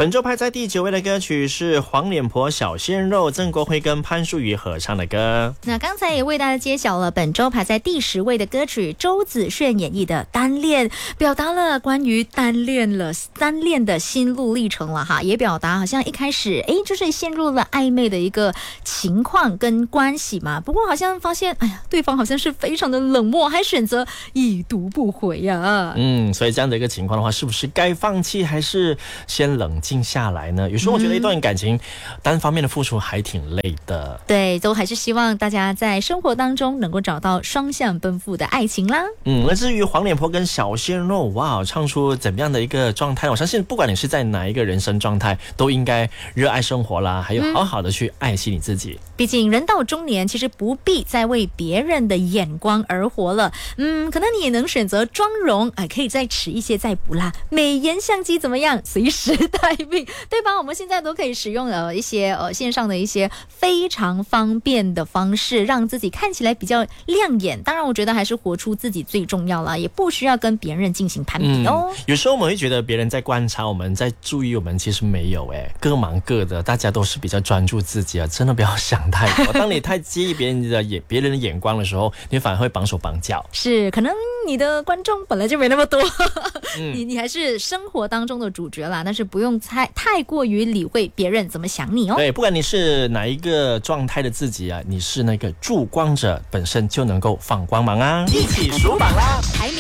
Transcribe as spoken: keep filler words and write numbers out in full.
本周排在第九位的歌曲是黄脸婆小鲜肉郑国辉跟潘淑仪合唱的歌。 那刚才也为大家揭晓了本周排在第十位的歌曲周子炫演绎的单恋，表达了关于单恋了单恋的心路历程了哈，也表达好像一开始哎就是陷入了暧昧的一个情况跟关系嘛，不过好像发现哎呀对方好像是非常的冷漠，还选择已读不回啊。 嗯，所以这样的一个情况的话，是不是该放弃还是先冷静下来呢？有时候我觉得一段感情、嗯、单方面的付出还挺累的。 对，都还是希望大家在生活当中能够找到双向奔赴的爱情啦。 嗯，而至于黄脸婆跟小鲜肉，哇，唱出怎么样的一个状态，我相信不管你是在哪一个人生状态，都应该热爱生活啦，还有好好的去爱惜你自己。 毕竟人到中年，其实不必再为别人的眼光而活了。嗯，可能你也能选择妆容，哎、呃，可以再迟一些再补啦。美颜相机怎么样？随时待命，对吧？我们现在都可以使用呃一些呃线上的一些非常方便的方式，让自己看起来比较亮眼。当然，我觉得还是活出自己最重要啦，也不需要跟别人进行攀比哦。 嗯、有时候我们会觉得别人在观察我们，在注意我们，其实没有哎，各忙各的，大家都是比较专注自己啊，真的不要想太多。当你太介意别人的眼别人的眼光的时候，你反而会绑手绑脚。 是，可能你的观众本来就没那么多，嗯、你你还是生活当中的主角啦，但是不用太太过于理会别人怎么想你哦。 对，不管你是哪一个状态的自己啊，你是那个助光者，本身就能够放光芒啊！一起数榜啦！ 排